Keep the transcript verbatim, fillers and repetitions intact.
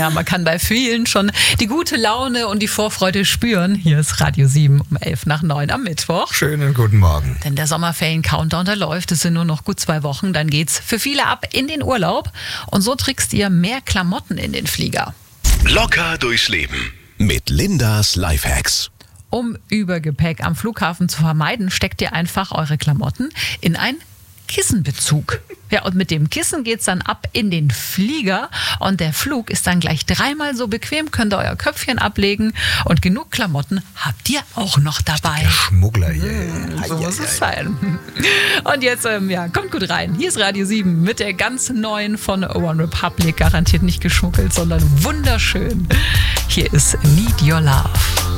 Ja, man kann bei vielen schon die gute Laune und die Vorfreude spüren. Hier ist Radio sieben um elf nach neun am Mittwoch. Schönen guten Morgen. Denn der Sommerferien-Countdown, der läuft. Es sind nur noch gut zwei Wochen. Dann geht's für viele ab in den Urlaub. Und so trickst ihr mehr Klamotten in den Flieger. Locker durchs Leben mit Lindas Lifehacks. Um Übergepäck am Flughafen zu vermeiden, steckt ihr einfach eure Klamotten in ein Kissenbezug. Ja, und mit dem Kissen geht's dann ab in den Flieger und der Flug ist dann gleich dreimal so bequem, könnt ihr euer Köpfchen ablegen und genug Klamotten habt ihr auch noch dabei. Der Schmuggler hier. Mmh, so muss es sein. Und jetzt, ähm, ja, kommt gut rein. Hier ist Radio sieben mit der ganz neuen von One Republic. Garantiert nicht geschmuggelt, sondern wunderschön. Hier ist Need Your Love.